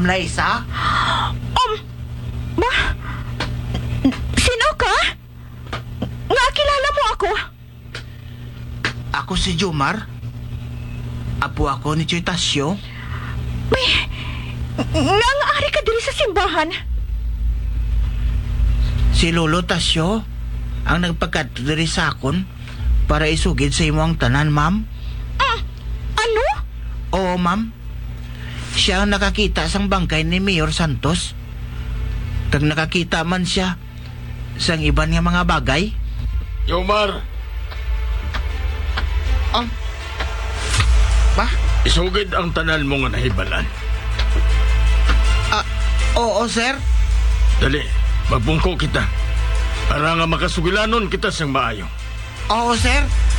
Ma'am Liza? Ba? Sino ka? Nga kilala mo ako? Ako si Jomar. Apo ako ni Choy Tasyo. May... Nangaari ka diri sa simbahan. Si Lolo Tasyo ang nagpagkadto diri sa akon para isugid sa imo ang tanan, ma'am. Ano? Oo, ma'am. Siya ang nakakita sang bangkay ni Mayor Santos. Kag nakakita man siya sang iban nga mga bagay. Jomar, Ba? isugid ang tanan mo nga nahibalan. Oo, sir. Dali, magpungko kita. Para nga makasugilanon kita sang maayo. Oo, sir.